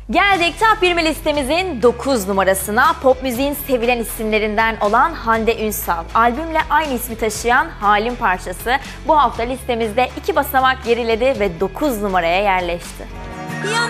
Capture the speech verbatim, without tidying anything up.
Geldik Top yirmi listemizin dokuz numarasına. Pop müziğin sevilen isimlerinden olan Hande Ünsal. Albümle aynı ismi taşıyan Halim parçası bu hafta listemizde iki basamak geriledi ve dokuz numaraya yerleşti.